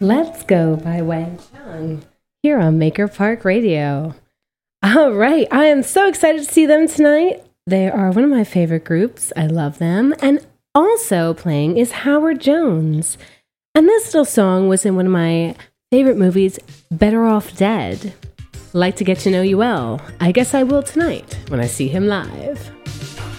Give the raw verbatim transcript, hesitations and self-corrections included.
Let's Go by Wang Chung here on Maker Park Radio. All right, I am so excited to see them tonight. They are one of my favorite groups. I love them. And also playing is Howard Jones. And this little song was in one of my favorite movies, Better Off Dead. Like to get to know you well. I guess I will tonight when I see him live.